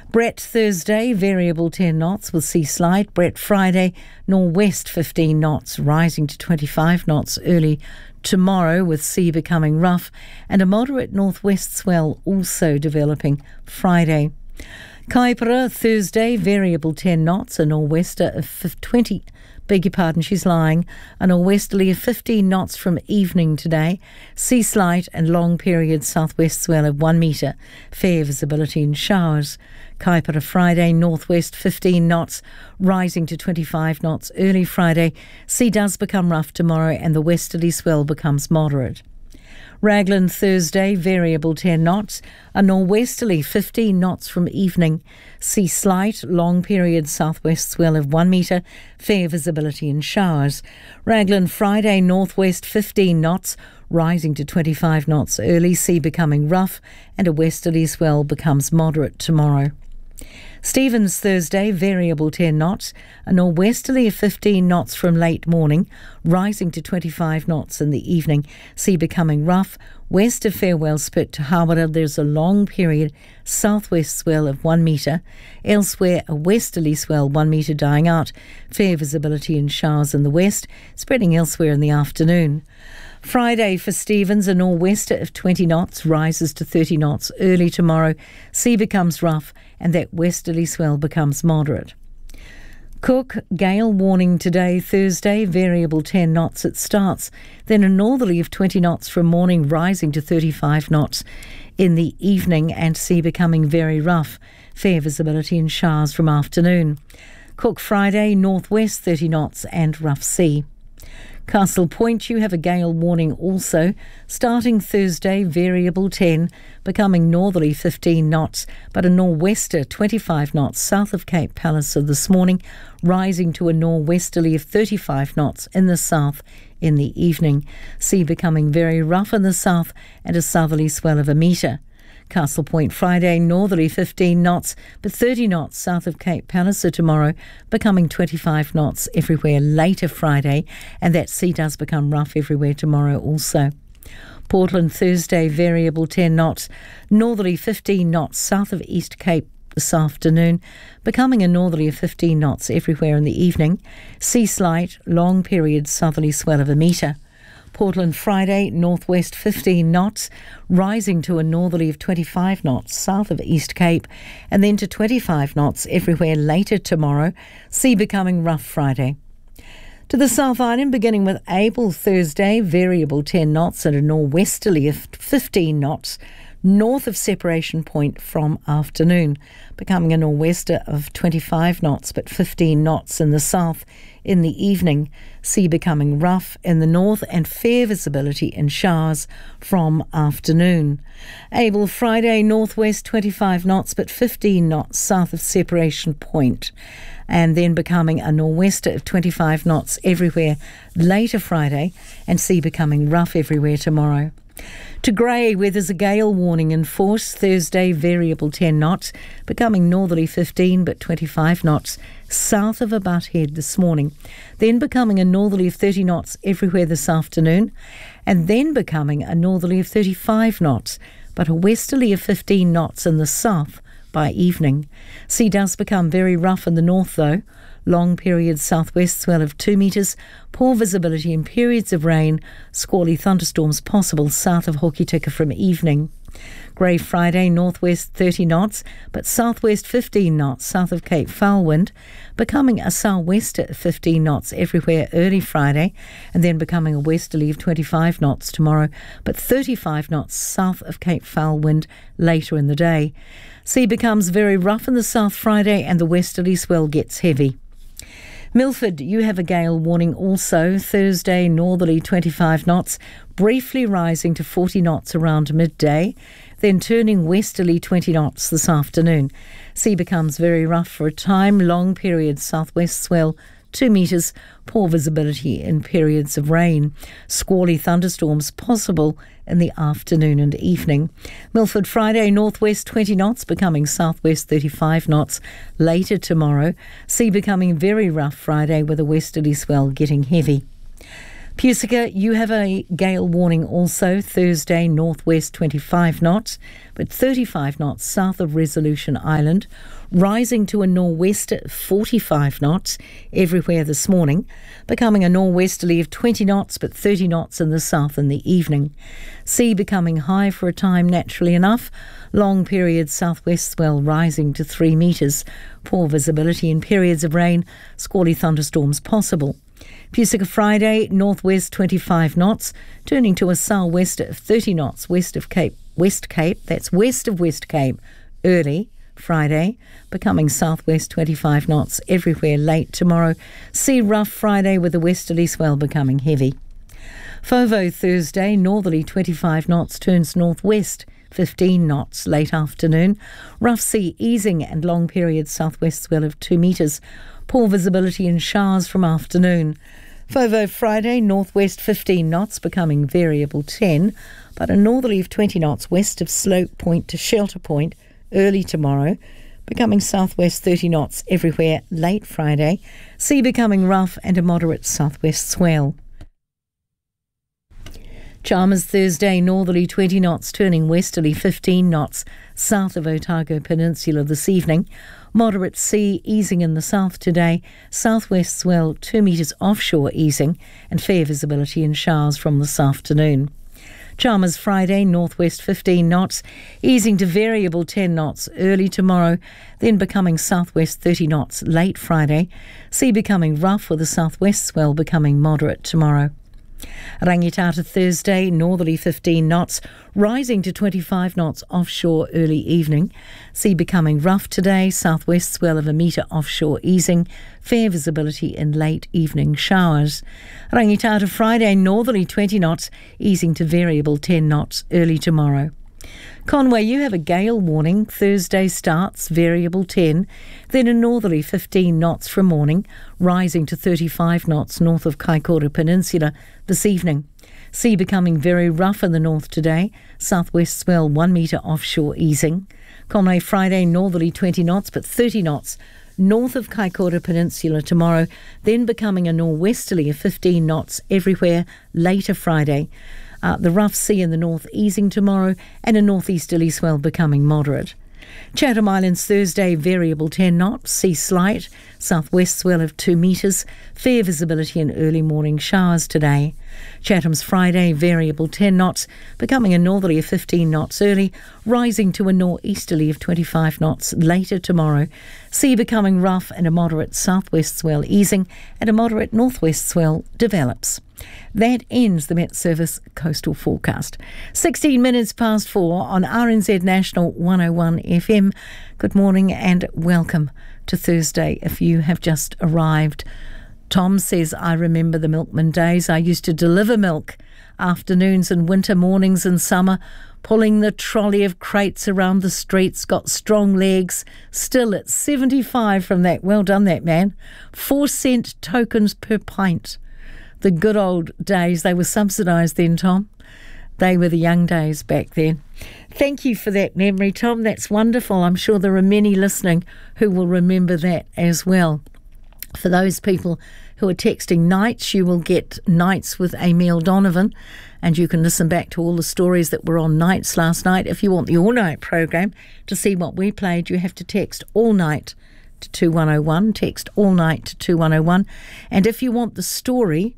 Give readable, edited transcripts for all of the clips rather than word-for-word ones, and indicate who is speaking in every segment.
Speaker 1: Brett Thursday, variable 10 knots with sea slight. Brett Friday, nor'west 15 knots, rising to 25 knots early tomorrow with sea becoming rough, and a moderate northwest swell also developing Friday. Kaipara Thursday, variable 10 knots, a nor'wester of 20. She's lying. A nor'westerly of 15 knots from evening today. Sea slight and long period southwest swell of 1 metre. Fair visibility and showers. Kaipara Friday, northwest 15 knots, rising to 25 knots early Friday. Sea does become rough tomorrow and the westerly swell becomes moderate. Raglan Thursday, variable 10 knots, a nor'westerly 15 knots from evening. Sea slight, long period southwest swell of 1 metre, fair visibility and showers. Raglan Friday, northwest 15 knots, rising to 25 knots early, sea becoming rough, and a westerly swell becomes moderate tomorrow. Stevens Thursday, variable 10 knots, a nor'westerly of 15 knots from late morning, rising to 25 knots in the evening, sea becoming rough. West of Farewell Spit to Hawera, there's a long period southwest swell of 1 metre. Elsewhere, a westerly swell 1 metre dying out. Fair visibility and showers in the west, spreading elsewhere in the afternoon. Friday for Stevens, a nor'wester of 20 knots, rises to 30 knots early tomorrow. Sea becomes rough and that westerly swell becomes moderate. Cook, gale warning today, Thursday, variable 10 knots it starts. Then a northerly of 20 knots from morning, rising to 35 knots in the evening and sea becoming very rough. Fair visibility and showers from afternoon. Cook Friday, northwest 30 knots and rough sea. Castle Point, you have a gale warning also. Starting Thursday, variable 10, becoming northerly 15 knots, but a nor'wester 25 knots south of Cape Palliser this morning, rising to a nor'westerly of 35 knots in the south in the evening. Sea becoming very rough in the south and a southerly swell of 1 metre. Castle Point Friday, northerly 15 knots, but 30 knots south of Cape Palliser tomorrow, becoming 25 knots everywhere later Friday, and that sea does become rough everywhere tomorrow also. Portland Thursday, variable 10 knots, northerly 15 knots south of East Cape this afternoon, becoming a northerly of 15 knots everywhere in the evening. Sea slight, long period southerly swell of 1 metre. Portland Friday, northwest 15 knots, rising to a northerly of 25 knots south of East Cape, and then to 25 knots everywhere later tomorrow. Sea becoming rough Friday. To the South Island, beginning with Able Thursday, variable 10 knots and a nor'westerly of 15 knots north of Separation Point from afternoon, becoming a nor'wester of 25 knots but 15 knots in the south in the evening. Sea becoming rough in the north and fair visibility and showers from afternoon. Able Friday, northwest 25 knots but 15 knots south of Separation Point, and then becoming a nor'wester of 25 knots everywhere later Friday, and sea becoming rough everywhere tomorrow. To Grey, where there's a gale warning in force, Thursday, variable 10 knots, becoming northerly 15 but 25 knots south of Abut Head this morning, then becoming a northerly of 30 knots everywhere this afternoon, and then becoming a northerly of 35 knots, but a westerly of 15 knots in the south by evening. Sea does become very rough in the north though. Long period southwest swell of 2 metres, poor visibility and periods of rain, squally thunderstorms possible south of Hokitika from evening. Grey Friday, northwest 30 knots, but southwest 15 knots south of Cape Foulwind, becoming a sou'wester 15 knots everywhere early Friday, and then becoming a westerly of 25 knots tomorrow, but 35 knots south of Cape Foulwind later in the day. Sea becomes very rough in the south Friday, and the westerly swell gets heavy. Milford, you have a gale warning also. Thursday, northerly 25 knots, briefly rising to 40 knots around midday, then turning westerly 20 knots this afternoon. Sea becomes very rough for a time, long period southwest swell 2 metres, poor visibility in periods of rain. Squally thunderstorms possible in the afternoon and evening. Milford Friday, northwest 20 knots, becoming southwest 35 knots later tomorrow. Sea becoming very rough Friday with a westerly swell getting heavy. Pusica, you have a gale warning also. Thursday, northwest 25 knots, but 35 knots south of Resolution Island, rising to a nor'west at 45 knots everywhere this morning, becoming a nor'westerly of 20 knots, but 30 knots in the south in the evening. Sea becoming high for a time, naturally enough. Long period southwest swell rising to 3 metres. Poor visibility in periods of rain, squally thunderstorms possible. Pusica Friday, northwest 25 knots, turning to a sou'west of 30 knots west of West Cape, that's west of West Cape, early Friday, becoming southwest 25 knots everywhere late tomorrow. Sea rough Friday with a westerly swell becoming heavy. Fovo Thursday, northerly 25 knots, turns northwest 15 knots late afternoon. Rough sea easing and long period southwest swell of 2 metres. Poor visibility and showers from afternoon. Fovo Friday, northwest 15 knots, becoming variable 10, but a northerly of 20 knots west of Slope Point to Shelter Point early tomorrow, becoming southwest 30 knots everywhere late Friday. Sea becoming rough and a moderate southwest swell. Chalmers Thursday, northerly 20 knots, turning westerly 15 knots south of Otago Peninsula this evening. Moderate sea easing in the south today. Southwest swell 2 metres offshore easing and fair visibility and showers from this afternoon. Chalmers Friday, northwest 15 knots, easing to variable 10 knots early tomorrow, then becoming southwest 30 knots late Friday. Sea becoming rough with a southwest swell becoming moderate tomorrow. Rangitata Thursday, northerly 15 knots, rising to 25 knots offshore early evening. Sea becoming rough today, southwest swell of a metre offshore easing, fair visibility in late evening showers. Rangitata Friday, northerly 20 knots, easing to variable 10 knots early tomorrow. Conway, you have a gale warning. Thursday starts variable 10, then a northerly 15 knots from morning, rising to 35 knots north of Kaikoura Peninsula this evening. Sea becoming very rough in the north today, southwest swell 1 metre offshore easing. Conway Friday, northerly 20 knots, but 30 knots north of Kaikoura Peninsula tomorrow, then becoming a nor'westerly of 15 knots everywhere later Friday. The rough sea in the north easing tomorrow and a northeasterly swell becoming moderate. Chatham Islands Thursday, variable 10 knots, sea slight, southwest swell of 2 metres, fair visibility and early morning showers today. Chatham's Friday, variable 10 knots, becoming a northerly of 15 knots early, rising to a northeasterly of 25 knots later tomorrow. Sea becoming rough and a moderate southwest swell easing and a moderate northwest swell develops. That ends the Met Service coastal forecast. 16 minutes past 4 on RNZ National 101 FM. Good morning and welcome to Thursday if you have just arrived. Tom says, I remember the milkman days. I used to deliver milk afternoons and winter mornings in summer, pulling the trolley of crates around the streets, got strong legs, still at 75 from that. Well done, that man. 4-cent tokens per pint. The good old days. They were subsidised then, Tom. They were the young days back then. Thank you for that memory, Tom. That's wonderful. I'm sure there are many listening who will remember that as well. For those people who are texting nights, you will get Nights with Emil Donovan, and you can listen back to all the stories that were on Nights last night. If you want the all-night program to see what we played, you have to text all night to 2101. Text all night to 2101. And if you want the story,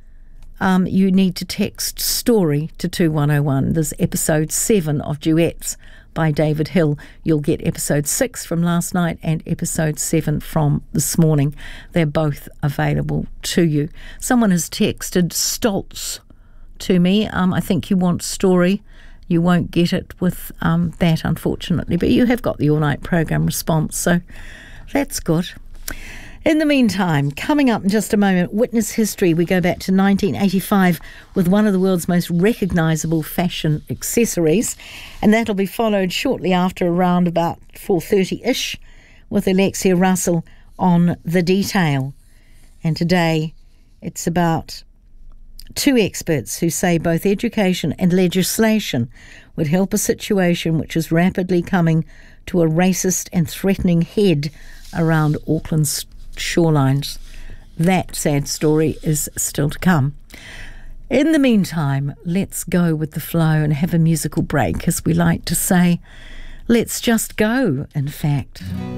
Speaker 1: you need to text story to 2101. There's episode 7 of Duets by David Hill. You'll get episode 6 from last night and episode 7 from this morning. They're both available to you. Someone has texted Stoltz to me. I think you want story. You won't get it with that, unfortunately, but you have got the all-night program response, so that's good. In the meantime, coming up in just a moment, Witness History. We go back to 1985 with one of the world's most recognisable fashion accessories, and that'll be followed shortly after around about 4:30-ish with Alexia Russell on The Detail. And today it's about two experts who say both education and legislation would help a situation which is rapidly coming to a racist and threatening head around Auckland's shorelines. That sad story is still to come. In the meantime, let's go with the flow and have a musical break, as we like to say. Let's just go, in fact.